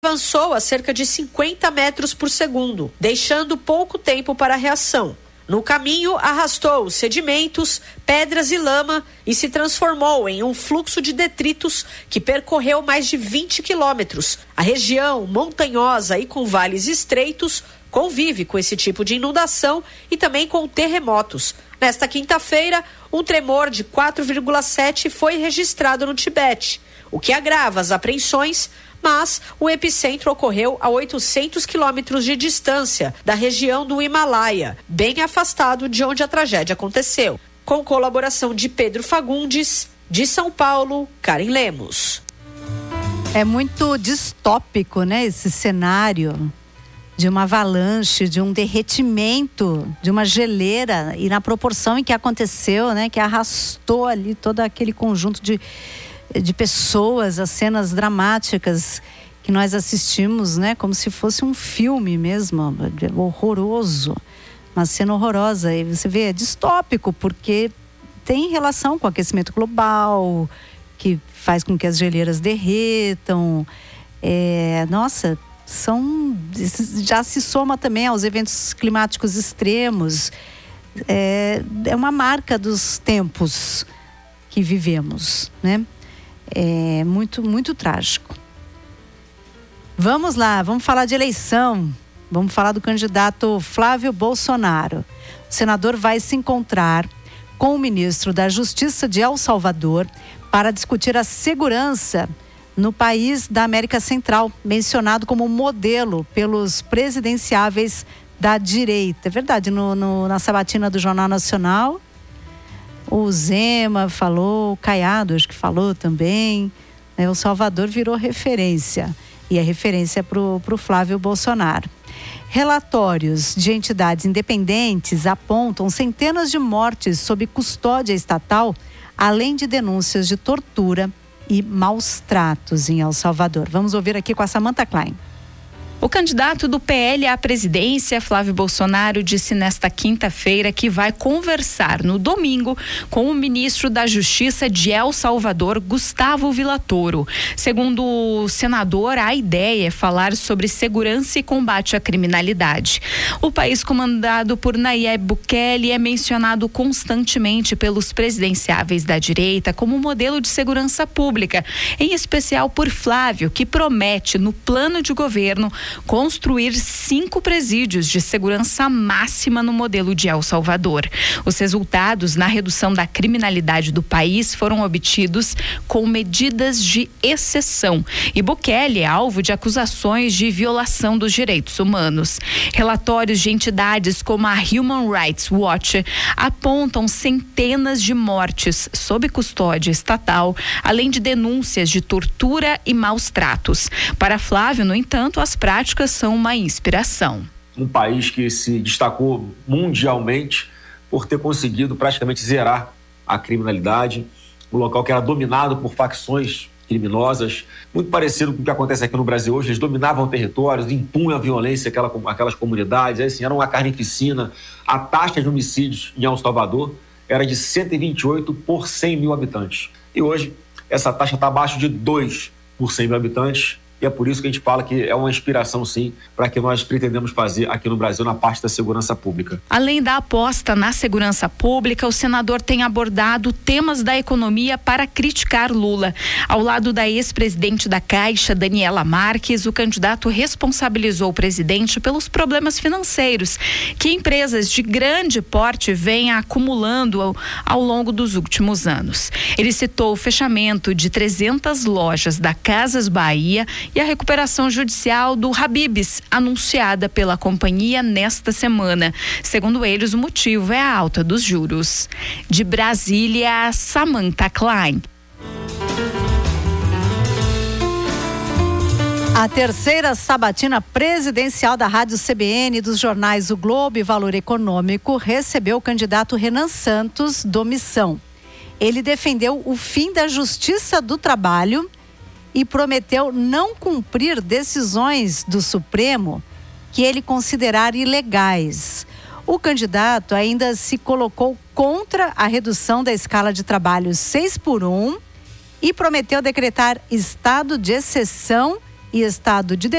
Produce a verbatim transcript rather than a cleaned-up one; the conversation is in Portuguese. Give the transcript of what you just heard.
avançou a cerca de cinquenta metros por segundo, deixando pouco tempo para a reação. No caminho, arrastou sedimentos, pedras e lama e se transformou em um fluxo de detritos que percorreu mais de vinte quilômetros. A região montanhosa e com vales estreitos convive com esse tipo de inundação e também com terremotos. Nesta quinta-feira, um tremor de quatro vírgula sete foi registrado no Tibete, o que agrava as apreensões, mas o epicentro ocorreu a oitocentos quilômetros de distância da região do Himalaia, bem afastado de onde a tragédia aconteceu. Com colaboração de Pedro Fagundes, de São Paulo, Karen Lemos. É muito distópico, né, esse cenário de uma avalanche, de um derretimento, de uma geleira, e na proporção em que aconteceu, né, que arrastou ali todo aquele conjunto de de pessoas, as cenas dramáticas que nós assistimos, né, como se fosse um filme mesmo, horroroso, uma cena horrorosa. E você vê, é distópico, porque tem relação com o aquecimento global, que faz com que as geleiras derretam. É, nossa, são, já se soma também aos eventos climáticos extremos. É, é uma marca dos tempos que vivemos, né? É muito, muito trágico. Vamos lá, vamos falar de eleição. Vamos falar do candidato Flávio Bolsonaro. O senador vai se encontrar com o ministro da Justiça de El Salvador para discutir a segurança no país da América Central, mencionado como modelo pelos presidenciáveis da direita. É verdade, no, no, na sabatina do Jornal Nacional, o Zema falou, o Caiado acho que falou também, né? O Salvador virou referência, e é referência para o Flávio Bolsonaro. Relatórios de entidades independentes apontam centenas de mortes sob custódia estatal, além de denúncias de tortura e maus tratos em El Salvador. Vamos ouvir aqui com a Samantha Klein. O candidato do P L à presidência, Flávio Bolsonaro, disse nesta quinta-feira que vai conversar no domingo com o ministro da Justiça de El Salvador, Gustavo Villatoro. Segundo o senador, a ideia é falar sobre segurança e combate à criminalidade. O país comandado por Nayib Bukele é mencionado constantemente pelos presidenciáveis da direita como modelo de segurança pública, em especial por Flávio, que promete, no plano de governo, construir cinco presídios de segurança máxima no modelo de El Salvador. Os resultados na redução da criminalidade do país foram obtidos com medidas de exceção, e Bukele é alvo de acusações de violação dos direitos humanos. Relatórios de entidades como a Human Rights Watch apontam centenas de mortes sob custódia estatal, além de denúncias de tortura e maus tratos. Para Flávio, no entanto, as práticas são uma inspiração. Um país que se destacou mundialmente por ter conseguido praticamente zerar a criminalidade, um local que era dominado por facções criminosas, muito parecido com o que acontece aqui no Brasil hoje. Eles dominavam territórios, impunham a violência àquela, àquelas comunidades, assim, era uma carnificina. A taxa de homicídios em El Salvador era de cento e vinte e oito por cem mil habitantes. E hoje essa taxa está abaixo de dois por cem mil habitantes. E é por isso que a gente fala que é uma inspiração, sim, para que nós pretendemos fazer aqui no Brasil na parte da segurança pública. Além da aposta na segurança pública, o senador tem abordado temas da economia para criticar Lula. Ao lado da ex-presidente da Caixa, Daniela Marques, o candidato responsabilizou o presidente pelos problemas financeiros que empresas de grande porte vêm acumulando ao, ao longo dos últimos anos. Ele citou o fechamento de trezentas lojas da Casas Bahia e a recuperação judicial do Habib's, anunciada pela companhia nesta semana. Segundo eles, o motivo é a alta dos juros. De Brasília, Samantha Klein. A terceira sabatina presidencial da Rádio C B N e dos jornais O Globo e Valor Econômico recebeu o candidato Renan Santos do Missão. Ele defendeu o fim da Justiça do Trabalho e prometeu não cumprir decisões do Supremo que ele considerar ilegais. O candidato ainda se colocou contra a redução da escala de trabalho seis por um e prometeu decretar estado de exceção e estado de